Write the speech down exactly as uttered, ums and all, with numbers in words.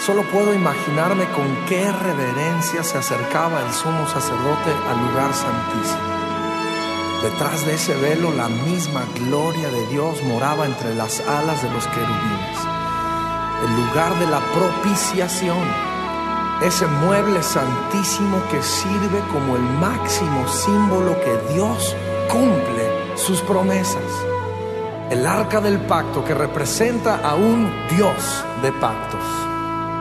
solo puedo imaginarme con qué reverencia se acercaba el sumo sacerdote al lugar santísimo. Detrás de ese velo, la misma gloria de Dios moraba entre las alas de los querubines. El lugar de la propiciación, ese mueble santísimo que sirve como el máximo símbolo que Dios cumple sus promesas. El arca del pacto que representa a un Dios de pactos.